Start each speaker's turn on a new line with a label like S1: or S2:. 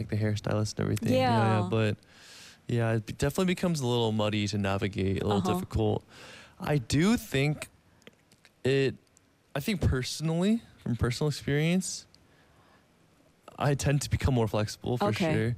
S1: like the hairstylist and everything.
S2: Yeah.
S1: But yeah, it definitely becomes a little muddy to navigate, a little difficult. I do think I think personally, from personal experience, I tend to become more flexible for sure.